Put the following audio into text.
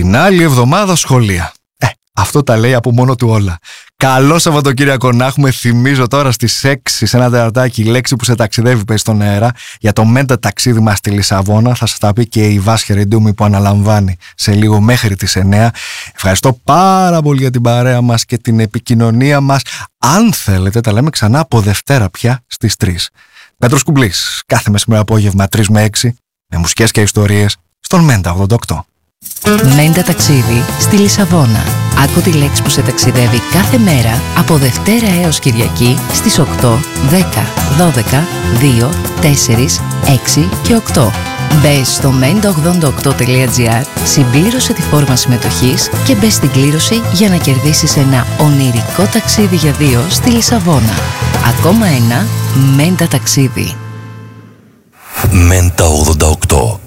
την άλλη εβδομάδα σχολεία. Αυτό τα λέει από μόνο του όλα. Καλό Σαββατοκύριακο να έχουμε. Θυμίζω τώρα στις 6 σε ένα τερατάκι η λέξη που σε ταξιδεύει παίζει στον αέρα για το μέντα ταξίδι μας στη Λισαβόνα. Θα σας τα πει και η Βάσια Ρεντούμη που αναλαμβάνει σε λίγο μέχρι τις 9. Ευχαριστώ πάρα πολύ για την παρέα μας και την επικοινωνία μας. Αν θέλετε τα λέμε ξανά από Δευτέρα πια στις 3. Πέτρος Κουμπλής, κάθε μεσημέρι απόγευμα 3 με 6 με μουσικές και ιστορίες στον Μέντα 88. Μέντα ταξίδι στη Λισαβόνα. Άκου τη λέξη που σε ταξιδεύει κάθε μέρα από Δευτέρα έως Κυριακή στις 8, 10, 12, 2, 4, 6 και 8. Μπες στο menda88.gr, συμπλήρωσε τη φόρμα συμμετοχής και μπες στην κλήρωση για να κερδίσεις ένα ονειρικό ταξίδι για 2 στη Λισαβόνα. Ακόμα ένα Μέντα ταξίδι. Μέντα 88.